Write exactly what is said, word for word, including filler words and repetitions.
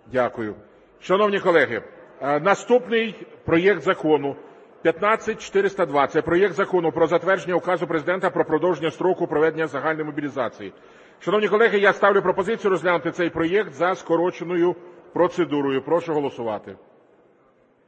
Дякую. Шановні колеги, наступний проект Закону п'ятнадцять чотириста два. Це проект Закону про затвердження Указу Президента про продовження строку проведення загальної мобілізації. Шановні колеги, я ставлю пропозицію розглянути цей проект за скороченою процедурою. Прошу голосувати.